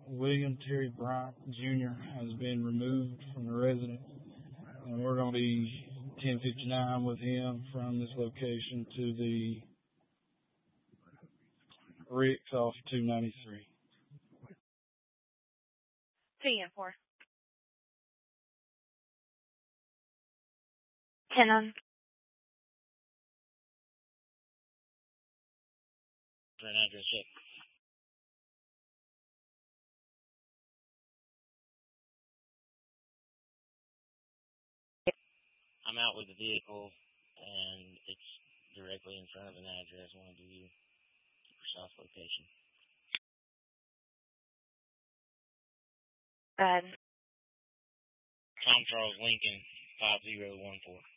William Terry Bryant Jr. has been removed from the residence, and we're going to be 1059 with him from this location to the Ricks off 293. 2-4. 10 on. For an address check. I'm out with the vehicle, and it's directly in front of an address. I want to give you the precise location. Tom Charles Lincoln 5014.